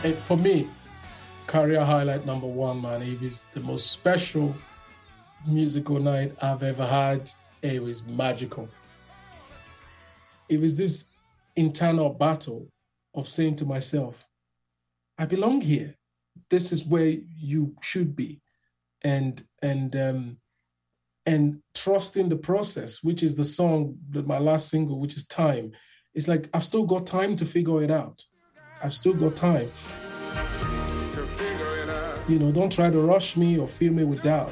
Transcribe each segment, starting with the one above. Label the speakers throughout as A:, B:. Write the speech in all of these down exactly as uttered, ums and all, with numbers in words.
A: it, for me, career highlight number one, man. It was the most special musical night I've ever had. It was magical. It was this internal battle of saying to myself, I belong here. This is where you should be. And and um, and trusting the process, which is the song, my last single, which is Time. It's like, I've still got time to figure it out. I've still got time. To figure it out. You know, don't try to rush me or fill me with doubt.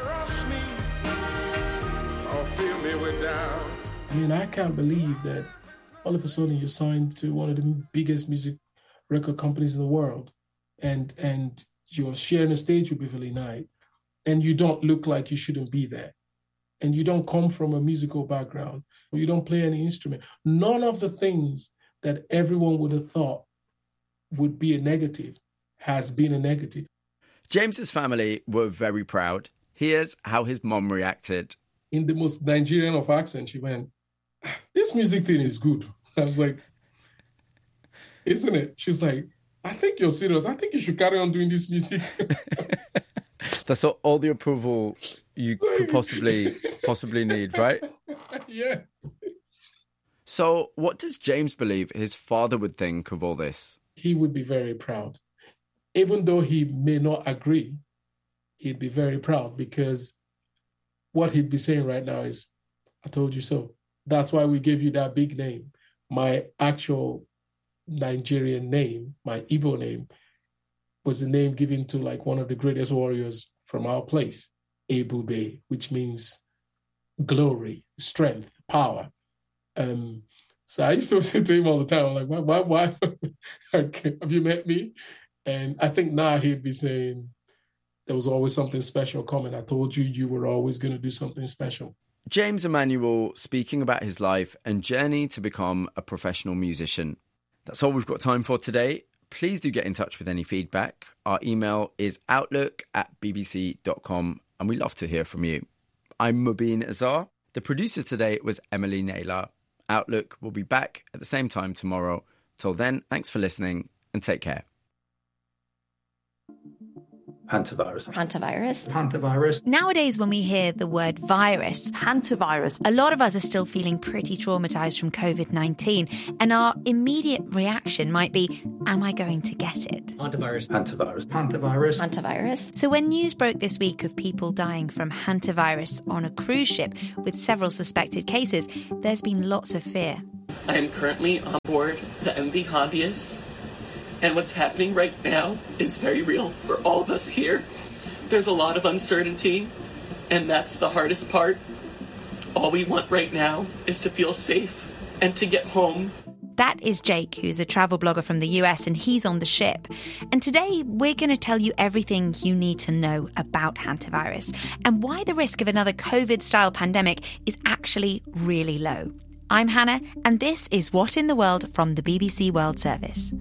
A: I mean, I can't believe that all of a sudden you're signed to one of the biggest music record companies in the world, and and you're sharing a stage with Beverly Knight, and you don't look like you shouldn't be there, and you don't come from a musical background, or you don't play any instrument. None of the things that everyone would have thought would be a negative has been a negative.
B: James's family were very proud. Here's how his mom reacted.
A: In the most Nigerian of accents, she went, this music thing is good. I was like, isn't it? She was like, I think you're serious. I think you should carry on doing this music.
B: That's all, all the approval you could possibly possibly need, right?
A: Yeah.
B: So what does James believe his father would think of all this?
A: He would be very proud. Even though he may not agree, he'd be very proud, because what he'd be saying right now is, I told you so. That's why we gave you that big name. My actual Nigerian name, my Igbo name, was the name given to like one of the greatest warriors from our place, Ebube, which means glory, strength, power. Um, so I used to say to him all the time, I'm like, why, why, why? Have you met me? And I think now he'd be saying, there was always something special coming. I told you, you were always going to do something special.
B: James Emmanuel speaking about his life and journey to become a professional musician. That's all we've got time for today. Please do get in touch with any feedback. Our email is outlook at bbc dot com, and we love to hear from you. I'm Mubin Azar. The producer today was Emily Naylor. Outlook will be back at the same time tomorrow. Till then, thanks for listening and take care.
C: Hantavirus.
D: Hantavirus.
C: Hantavirus.
D: Nowadays, when we hear the word virus,
E: hantavirus,
D: a lot of us are still feeling pretty traumatized from covid nineteen. And our immediate reaction might be, am I going to get it?
C: Hantavirus. Hantavirus. Hantavirus.
D: Hantavirus. So when news broke this week of people dying from hantavirus on a cruise ship with several suspected cases, there's been lots of fear.
F: I am currently on board the M V Hondius. And what's happening right now is very real for all of us here. There's a lot of uncertainty, and that's the hardest part. All we want right now is to feel safe and to get home.
D: That is Jake, who's a travel blogger from the U S, and he's on the ship. And today, we're going to tell you everything you need to know about hantavirus and why the risk of another COVID-style pandemic is actually really low. I'm Hannah, and this is What in the World from the B B C World Service.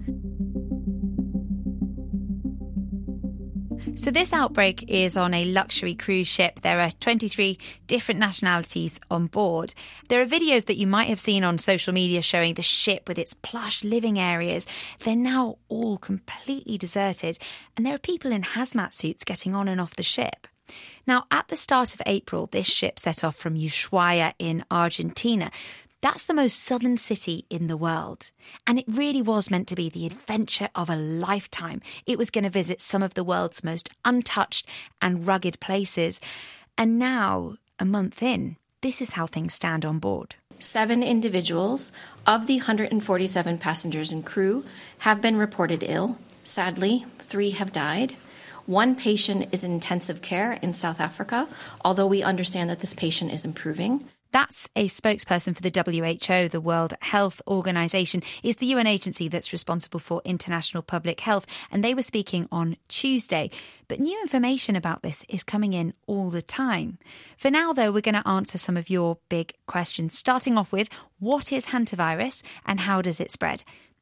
D: So this outbreak is on a luxury cruise ship. There are twenty-three different nationalities on board. There are videos that you might have seen on social media showing the ship with its plush living areas. They're now all completely deserted, and there are people in hazmat suits getting on and off the ship. Now, at the start of April, this ship set off from Ushuaia in Argentina. That's the most southern city in the world. And it really was meant to be the adventure of a lifetime. It was going to visit some of the world's most untouched and rugged places. And now, a month in, this is how things stand on board.
E: Seven individuals of the one hundred forty-seven passengers and crew have been reported ill. Sadly, three have died. One patient is in intensive care in South Africa, although we understand that this patient is improving.
D: That's a spokesperson for the W H O, the World Health Organization, is the U N agency that's responsible for international public health, and they were speaking on Tuesday. But new information about this is coming in all the time. For now, though, we're going to answer some of your big questions, starting off with, what is hantavirus and how does it spread?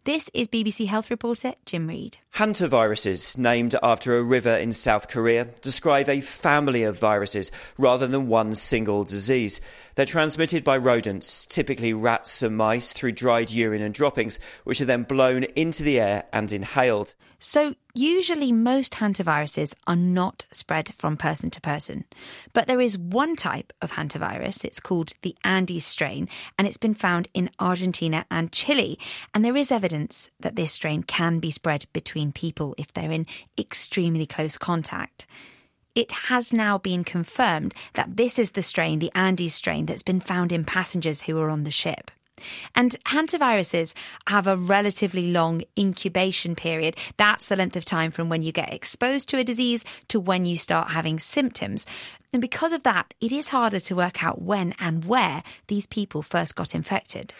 D: This is B B C Health reporter Jim Reid.
G: Hantaviruses, named after a river in South Korea, describe a family of viruses rather than one single disease. They're transmitted by rodents, typically rats and mice, through dried urine and droppings, which are then blown into the air and inhaled.
D: So usually most hantaviruses are not spread from person to person. But there is one type of hantavirus, it's called the Andes strain, and it's been found in Argentina and Chile. And there is evidence that this strain can be spread between people if they're in extremely close contact. It has now been confirmed that this is the strain, the Andes strain, that's been found in passengers who were on the ship. And hantaviruses have a relatively long incubation period. That's the length of time from when you get exposed to a disease to when you start having symptoms. And because of that, it is harder to work out when and where these people first got infected.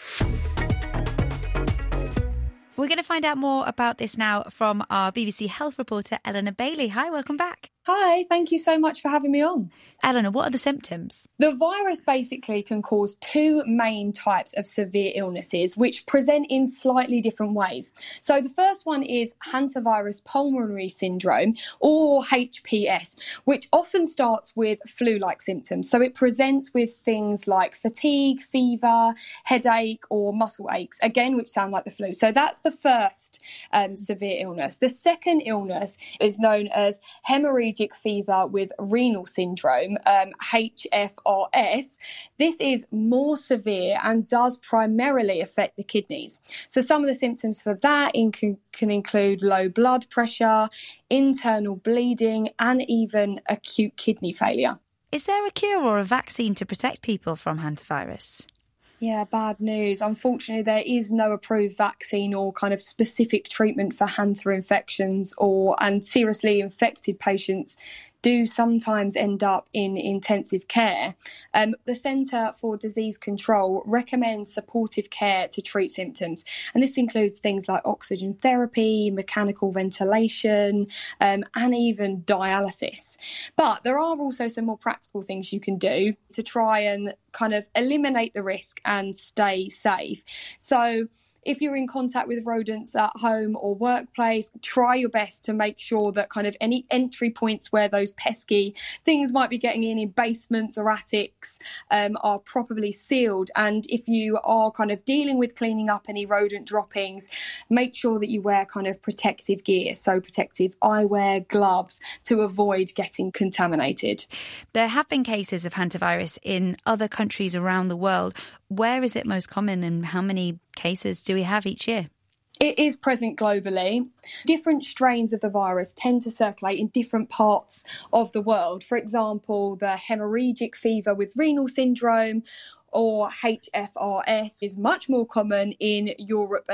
D: We're going to find out more about this now from our B B C Health reporter, Eleanor Bailey. Hi, welcome back.
H: Hi, thank you so much for having me on.
D: Eleanor, what are the symptoms?
H: The virus basically can cause two main types of severe illnesses, which present in slightly different ways. So the first one is hantavirus pulmonary syndrome, or H P S, which often starts with flu-like symptoms. So it presents with things like fatigue, fever, headache, or muscle aches, again, which sound like the flu. So that's the first um, severe illness. The second illness is known as hemorrhagic fever with renal syndrome, um, H F R S. This is more severe and does primarily affect the kidneys. So some of the symptoms for that in, can, can include low blood pressure, internal bleeding, and even acute kidney failure.
D: Is there a cure or a vaccine to protect people from hantavirus?
H: Yeah, bad news. Unfortunately, there is no approved vaccine or kind of specific treatment for hanta infections, or and seriously infected patients do sometimes end up in intensive care. Um, the Centre for Disease Control recommends supportive care to treat symptoms, and this includes things like oxygen therapy, mechanical ventilation, um, and even dialysis. But there are also some more practical things you can do to try and kind of eliminate the risk and stay safe. So if you're in contact with rodents at home or workplace, try your best to make sure that kind of any entry points where those pesky things might be getting in, in basements or attics, um, are properly sealed. And if you are kind of dealing with cleaning up any rodent droppings, make sure that you wear kind of protective gear, so protective eyewear, gloves, to avoid getting contaminated.
D: There have been cases of hantavirus in other countries around the world. Where is it most common, and how many cases do we have each year?
H: It is present globally. Different strains of the virus tend to circulate in different parts of the world. For example, the hemorrhagic fever with renal syndrome, or H F R S, is much more common in Europe